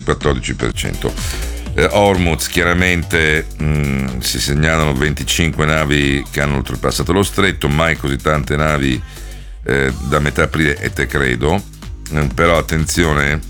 14%. Hormuz, chiaramente si segnalano 25 navi che hanno oltrepassato lo stretto, mai così tante navi da metà aprile e te credo, però attenzione,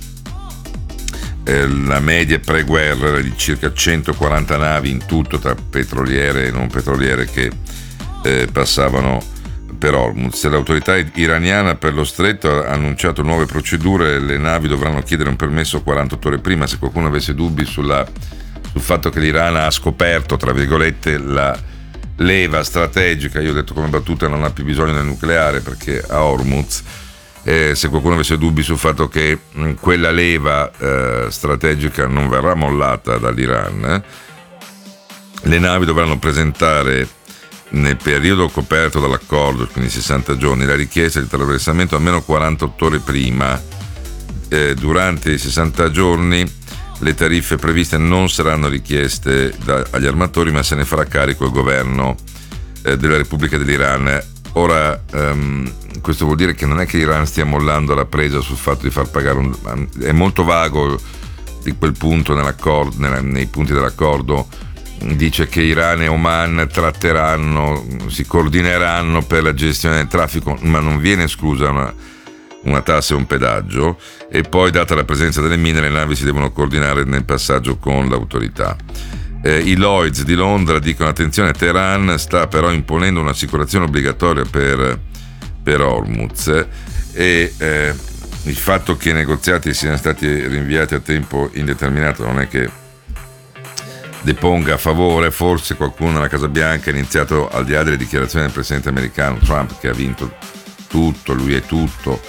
la media pre-guerra era di circa 140 navi in tutto tra petroliere e non petroliere che passavano per Hormuz. L'autorità iraniana per lo stretto ha annunciato nuove procedure, le navi dovranno chiedere un permesso 48 ore prima. Se qualcuno avesse dubbi sul fatto che l'Iran ha scoperto, tra virgolette, la leva strategica, io ho detto come battuta non ha più bisogno del nucleare perché a Hormuz, se qualcuno avesse dubbi sul fatto che quella leva strategica non verrà mollata dall'Iran, le navi dovranno presentare nel periodo coperto dall'accordo, quindi 60 giorni, la richiesta di attraversamento almeno 48 ore prima. Durante i 60 giorni le tariffe previste non saranno richieste agli armatori, ma se ne farà carico il governo della Repubblica dell'Iran. Ora, questo vuol dire che non è che l'Iran stia mollando la presa sul fatto di far pagare è molto vago di quel punto nell'accordo, nei punti dell'accordo. Dice che Iran e Oman tratteranno, si coordineranno per la gestione del traffico, ma non viene esclusa una tassa e un pedaggio, e poi, data la presenza delle mine, le navi si devono coordinare nel passaggio con l'autorità. I Lloyds di Londra dicono: attenzione, Teheran sta però imponendo un'assicurazione obbligatoria per Hormuz, e il fatto che i negoziati siano stati rinviati a tempo indeterminato non è che deponga a favore. Forse qualcuno alla Casa Bianca ha iniziato, al di là delle dichiarazioni del presidente americano Trump, che ha vinto tutto, lui è tutto,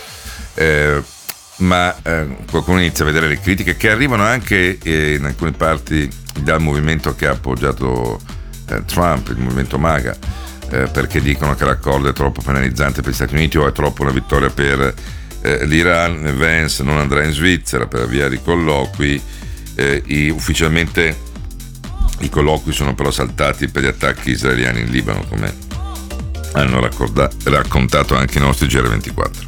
ma qualcuno inizia a vedere le critiche che arrivano anche in alcune parti dal movimento che ha appoggiato Trump, il movimento MAGA, perché dicono che l'accordo è troppo penalizzante per gli Stati Uniti o è troppo una vittoria per l'Iran. Vance non andrà in Svizzera per avviare i colloqui, ufficialmente i colloqui sono però saltati per gli attacchi israeliani in Libano, come hanno raccontato anche i nostri GR24.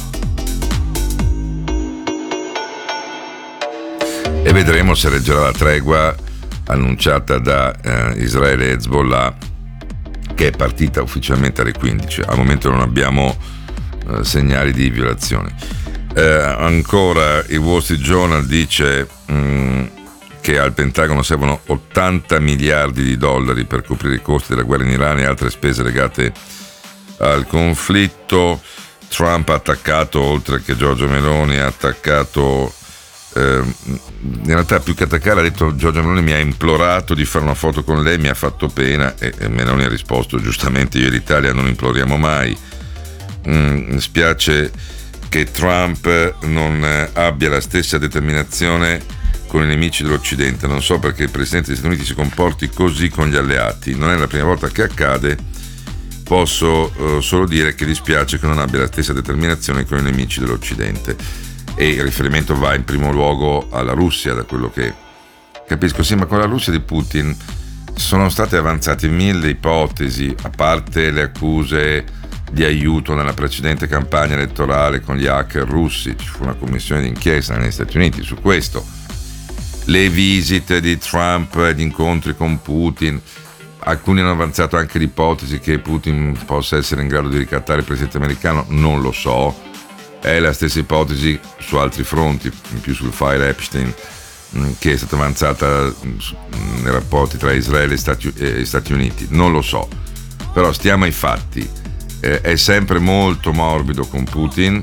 E vedremo se reggerà la tregua annunciata da Israele e Hezbollah, che è partita ufficialmente alle 15. Al momento non abbiamo segnali di violazione. Ancora il Wall Street Journal dice che al Pentagono servono 80 miliardi di dollari per coprire i costi della guerra in Iran e altre spese legate al conflitto. Trump ha attaccato, oltre che Giorgia Meloni, ha attaccato, in realtà più che attaccare ha detto: Giorgia Meloni mi ha implorato di fare una foto con lei, mi ha fatto pena, e Meloni ha risposto giustamente: io e l'Italia non imploriamo mai. Spiace che Trump non abbia la stessa determinazione con i nemici dell'Occidente. Non so perché il Presidente degli Stati Uniti si comporti così con gli alleati, non è la prima volta che accade. Posso solo dire che dispiace che non abbia la stessa determinazione con i nemici dell'Occidente, e il riferimento va in primo luogo alla Russia, da quello che capisco. Sì, ma con la Russia di Putin sono state avanzate 1000 ipotesi, a parte le accuse di aiuto nella precedente campagna elettorale con gli hacker russi. Ci fu una commissione d'inchiesta negli Stati Uniti su questo, le visite di Trump, gli incontri con Putin. Alcuni hanno avanzato anche l'ipotesi che Putin possa essere in grado di ricattare il presidente americano, non lo so. È la stessa ipotesi su altri fronti, in più sul file Epstein, che è stata avanzata nei rapporti tra Israele e Stati Uniti. Non lo so, però stiamo ai fatti. È sempre molto morbido con Putin,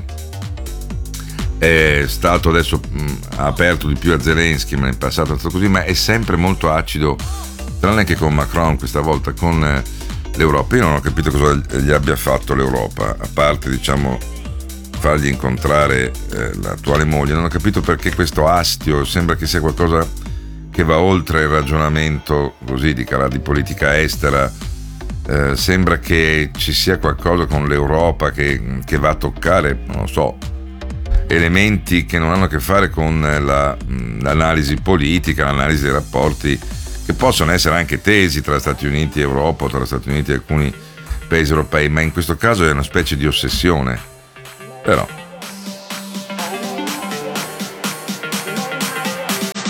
è stato adesso ha aperto di più a Zelensky, ma in passato è stato così, ma è sempre molto acido, tranne che con Macron, questa volta con l'Europa. Io non ho capito cosa gli abbia fatto l'Europa, a parte, diciamo, fargli incontrare l'attuale moglie. Non ho capito perché questo astio, sembra che sia qualcosa che va oltre il ragionamento così di politica estera. Sembra che ci sia qualcosa con l'Europa che va a toccare, non lo so, elementi che non hanno a che fare con l'analisi politica, l'analisi dei rapporti che possono essere anche tesi tra Stati Uniti e Europa, o tra Stati Uniti e alcuni paesi europei, ma in questo caso è una specie di ossessione. Però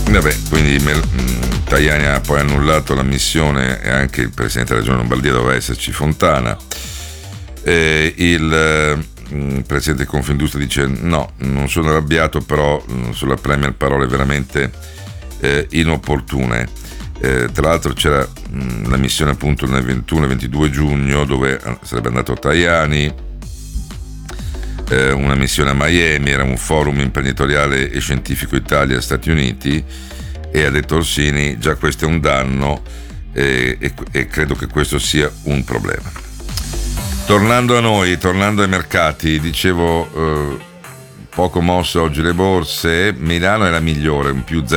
Vabbè, quindi Tajani ha poi annullato la missione e anche il presidente della regione Lombardia, doveva esserci Fontana. Il presidente di Confindustria dice no, non sono arrabbiato, però sulla Premier parole veramente inopportune. Tra l'altro c'era la missione appunto nel 21 e 22 giugno dove sarebbe andato Tajani, una missione a Miami, era un forum imprenditoriale e scientifico Italia-Stati Uniti, e ha detto Orsini già questo è un danno e credo che questo sia un problema. Tornando a noi, tornando ai mercati, dicevo poco mosse oggi le borse. Milano è la migliore, un più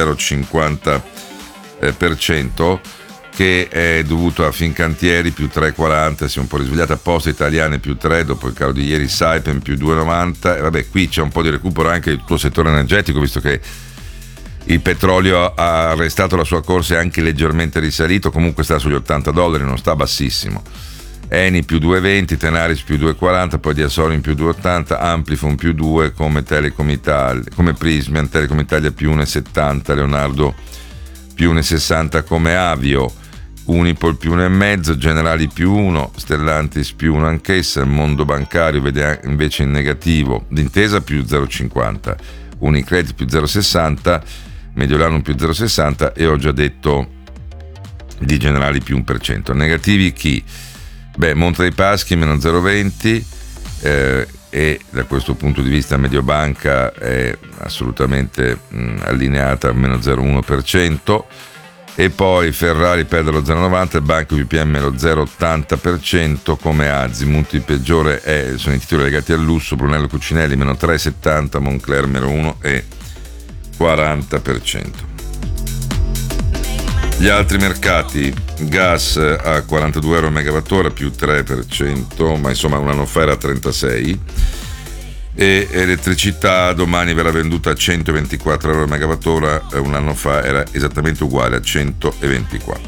0,50%, che è dovuto a Fincantieri più 3,40, si è un po' risvegliata. Poste Italiane più 3 dopo il calo di ieri, Saipem più 2,90, e vabbè, qui c'è un po' di recupero anche del tuo settore energetico, visto che il petrolio ha arrestato la sua corsa e anche leggermente risalito, comunque sta sugli $80, non sta bassissimo. Eni più 2,20, Tenaris più 2,40, poi Diasorin più 2,80, Amplifon più 2, come Telecom Italia, come Prismian, Telecom Italia più 1,70, Leonardo più 1,60 come Avio, Unipol più 1,5, Generali più 1, Stellantis più 1 anch'essa, il mondo bancario vede invece in negativo, D'Intesa più 0,50, Unicredit più 0,60, Mediolanum più 0,60, e ho già detto di Generali più 1%. Negativi chi? Beh, Monte dei Paschi meno 0,20, e da questo punto di vista Mediobanca è assolutamente allineata a meno 0,1%, e poi Ferrari perde lo 0,90, Banco BPM meno 0,80% come Azimut. Il peggiore sono i titoli legati al lusso, Brunello Cucinelli meno 3,70, Moncler meno 1,40%. Gli altri mercati, gas a 42 euro a megawattora più 3%, ma insomma un anno fa era a 36, e elettricità domani verrà venduta a 124 euro a megawattora, un anno fa era esattamente uguale a 124.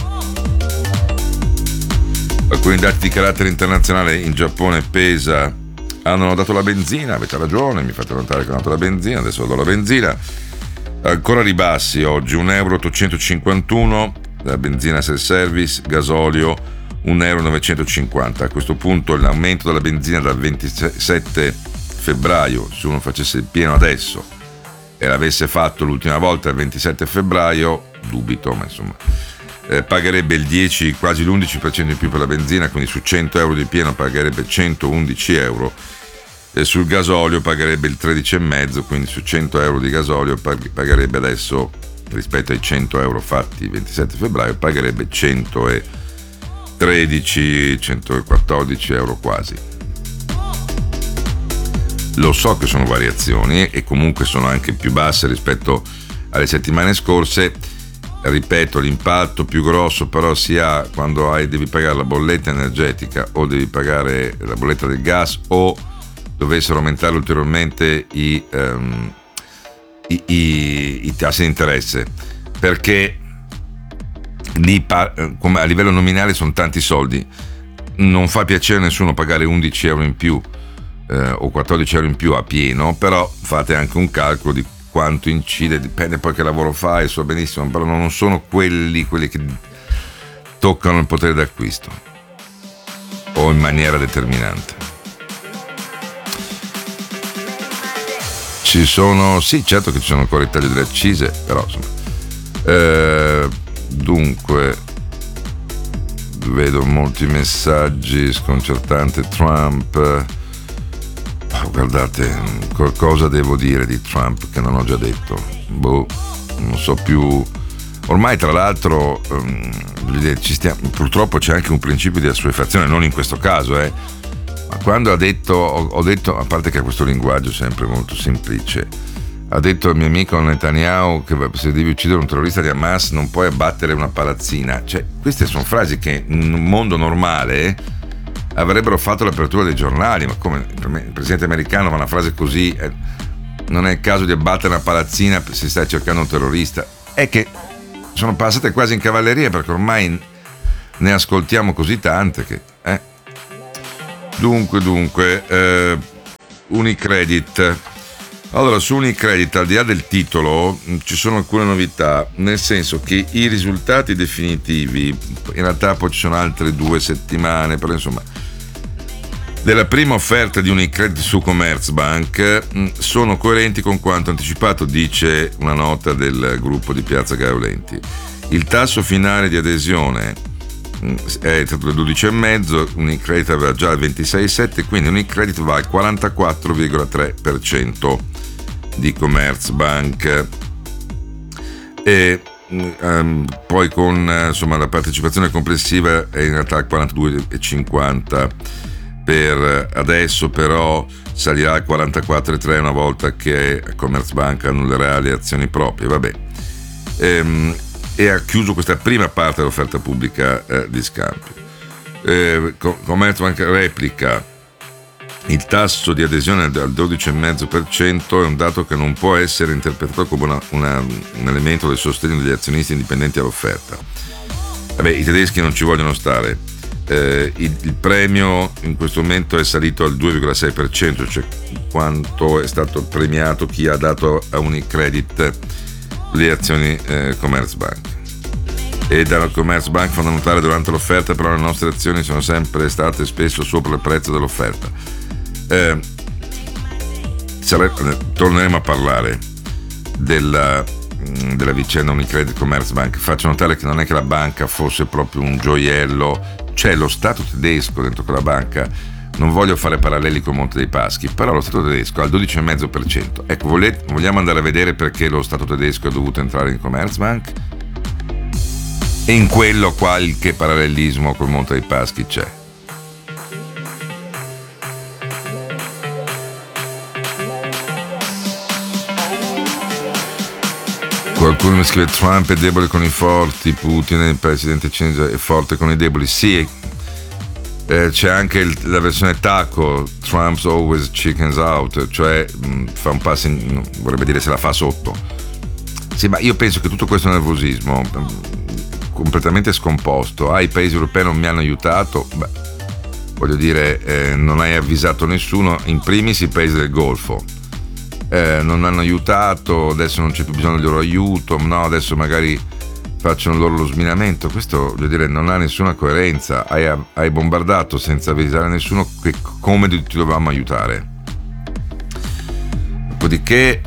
Alcuni dati di carattere internazionale. In Giappone pesa, hanno dato la benzina, avete ragione, mi fate notare che hanno dato la benzina, adesso do la benzina. Ancora ribassi oggi, 1,851 euro la benzina self-service, gasolio 1,950 euro. A questo punto l'aumento della benzina dal 27 febbraio, se uno facesse il pieno adesso e l'avesse fatto l'ultima volta il 27 febbraio, dubito, ma insomma, pagherebbe il 10, quasi l'11% in più per la benzina, quindi su 100 euro di pieno pagherebbe 111 euro. E sul gasolio pagherebbe il 13,5, quindi su 100 euro di gasolio pagherebbe adesso, rispetto ai 100 euro fatti il 27 febbraio, pagherebbe 113, 114 euro quasi. Lo so che sono variazioni e comunque sono anche più basse rispetto alle settimane scorse. Ripeto, l'impatto più grosso però si ha quando devi pagare la bolletta energetica, o devi pagare la bolletta del gas, o dovessero aumentare ulteriormente i tassi di interesse, perché lì come a livello nominale sono tanti soldi. Non fa piacere a nessuno pagare 11 euro in più o 14 euro in più a pieno, però fate anche un calcolo di quanto incide, dipende poi che lavoro fai, so benissimo, però non sono quelli che toccano il potere d'acquisto o in maniera determinante. Ci sono, sì, certo che ci sono ancora i tagli delle accise, però insomma, dunque vedo molti messaggi sconcertanti. Trump, guardate, cosa devo dire di Trump che non ho già detto? Non so più. Ormai tra l'altro purtroppo c'è anche un principio di assuefazione, non in questo caso, ma quando ho detto, a parte che ha questo linguaggio sempre molto semplice, ha detto al mio amico Netanyahu che se devi uccidere un terrorista di Hamas non puoi abbattere una palazzina. Cioè, queste sono frasi che in un mondo normale avrebbero fatto l'apertura dei giornali, ma come il presidente americano fa una frase così, non è il caso di abbattere una palazzina se stai cercando un terrorista. È che sono passate quasi in cavalleria, perché ormai ne ascoltiamo così tante che Dunque, Unicredit Allora, su Unicredit, al di là del titolo, ci sono alcune novità, nel senso che i risultati definitivi, in realtà poi ci sono altre 2 settimane, però insomma, della prima offerta di Unicredit su Commerzbank sono coerenti con quanto anticipato, dice una nota del gruppo di Piazza Gaolenti. Il tasso finale di adesione è stato del 12,5%, Unicredit aveva già il 26,7%, quindi Unicredit va al 44,3% di Commerzbank. E poi con insomma la partecipazione complessiva è in realtà al 42,50%. Per adesso però salirà al 44,3% una volta che Commerzbank annullerà le azioni proprie. Vabbè. E ha chiuso questa prima parte dell'offerta pubblica di scambio. Commerzbank replica il tasso di adesione al 12,5%, è un dato che non può essere interpretato come un elemento del sostegno degli azionisti indipendenti all'offerta. Vabbè, i tedeschi non ci vogliono stare. Il premio in questo momento è salito al 2,6%, cioè quanto è stato premiato chi ha dato a Unicredit le azioni Commerzbank. E dalla Commerzbank fanno notare durante l'offerta però le nostre azioni sono sempre state spesso sopra il prezzo dell'offerta. Torneremo a parlare della vicenda Unicredit Commerzbank. Faccio notare che non è che la banca fosse proprio un gioiello, c'è lo Stato tedesco dentro quella banca. Non voglio fare paralleli con Monte dei Paschi, però lo Stato tedesco al 12,5%. Ecco, vogliamo andare a vedere perché lo Stato tedesco è dovuto entrare in Commerzbank? E in quello qualche parallelismo con Monte dei Paschi c'è. Qualcuno mi scrive: Trump è debole con i forti, Putin, il presidente cinese, è forte con i deboli. Sì, c'è anche la versione taco, Trump's always chickens out, cioè fa un passo vorrebbe dire se la fa sotto. Sì, ma io penso che tutto questo nervosismo completamente scomposto, i paesi europei non mi hanno aiutato, voglio dire, non hai avvisato nessuno, in primis i paesi del Golfo. Non hanno aiutato, adesso non c'è più bisogno del loro aiuto, no, adesso magari facciano loro lo sminamento. Questo, voglio dire, non ha nessuna coerenza. Hai bombardato senza avvisare nessuno come ti dovevamo aiutare. Dopodiché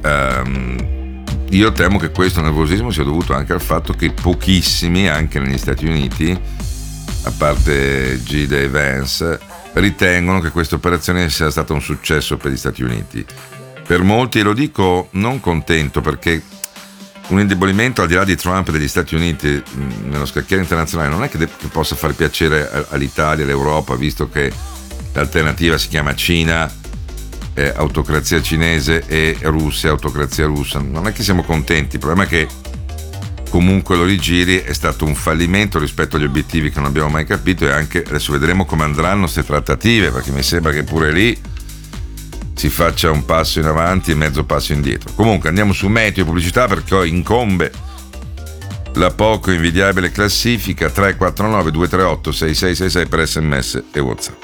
io temo che questo nervosismo sia dovuto anche al fatto che pochissimi, anche negli Stati Uniti, a parte J.D. Vance, ritengono che questa operazione sia stata un successo per gli Stati Uniti. Per molti, e lo dico non contento, perché un indebolimento al di là di Trump e degli Stati Uniti nello scacchiere internazionale non è che possa far piacere all'Italia, all'Europa, visto che l'alternativa si chiama Cina, autocrazia cinese, e Russia, autocrazia russa. Non è che siamo contenti, il problema è che comunque lo rigiri, è stato un fallimento rispetto agli obiettivi che non abbiamo mai capito, e anche adesso vedremo come andranno queste trattative, perché mi sembra che pure lì si faccia un passo in avanti e mezzo passo indietro. Comunque andiamo su meteo e pubblicità, perché incombe la poco invidiabile classifica 349 238 6666 per SMS e WhatsApp.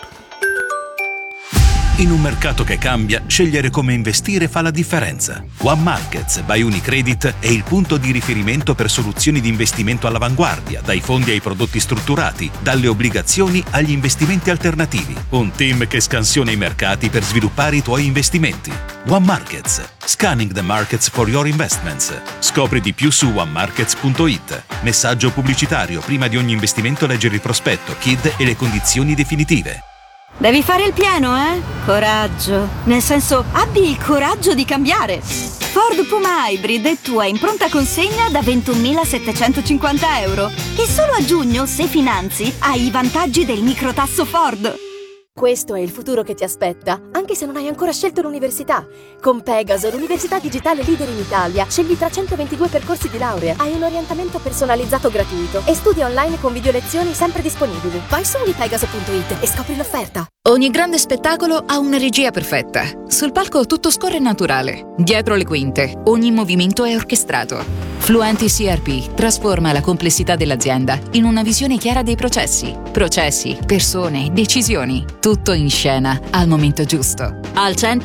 In un mercato che cambia, scegliere come investire fa la differenza. One Markets by Unicredit è il punto di riferimento per soluzioni di investimento all'avanguardia, dai fondi ai prodotti strutturati, dalle obbligazioni agli investimenti alternativi. Un team che scansiona i mercati per sviluppare i tuoi investimenti. One Markets. Scanning the markets for your investments. Scopri di più su onemarkets.it. Messaggio pubblicitario: prima di ogni investimento leggere il prospetto, KID e le condizioni definitive. Devi fare il pieno, eh? Coraggio. Nel senso, abbi il coraggio di cambiare. Ford Puma Hybrid è tua in pronta consegna da 21.750 euro. E solo a giugno, se finanzi, hai i vantaggi del microtasso Ford. Questo è il futuro che ti aspetta, anche se non hai ancora scelto l'università. Con Pegaso, l'università digitale leader in Italia, scegli tra 122 percorsi di laurea, hai un orientamento personalizzato gratuito e studi online con video lezioni sempre disponibili. Vai su unipegaso.it e scopri l'offerta. Ogni grande spettacolo ha una regia perfetta. Sul palco tutto scorre naturale. Dietro le quinte, ogni movimento è orchestrato. Fluenti CRP trasforma la complessità dell'azienda in una visione chiara dei processi, persone, decisioni. Tutto in scena al momento giusto. Al centro